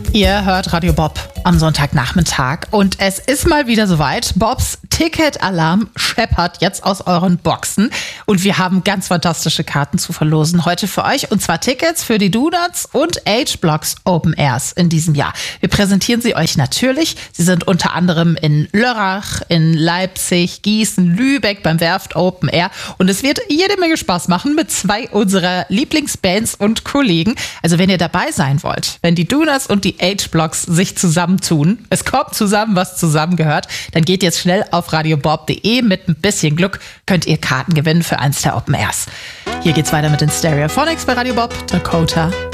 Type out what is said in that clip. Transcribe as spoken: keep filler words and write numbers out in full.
Ihr hört Radio Bob am Sonntagnachmittag und es ist mal wieder soweit. Bobs Ticketalarm scheppert jetzt aus euren Boxen und wir haben ganz fantastische Karten zu verlosen heute für euch, und zwar Tickets für die Donuts und H-Blocks Open Airs in diesem Jahr. Wir präsentieren sie euch natürlich. Sie sind unter anderem in Lörrach, in Leipzig, Gießen, Lübeck beim Werft Open Air, und es wird jede Menge Spaß machen mit zwei unserer Lieblingsbands und Kollegen. Also wenn ihr dabei sein wollt, wenn die Donuts und die H-Blocks sich zusammentun, es kommt zusammen, was zusammengehört, dann geht jetzt schnell auf radiobob punkt de. Mit ein bisschen Glück könnt ihr Karten gewinnen für eins der Open Airs. Hier geht's weiter mit den Stereophonics bei Radio Bob, Dakota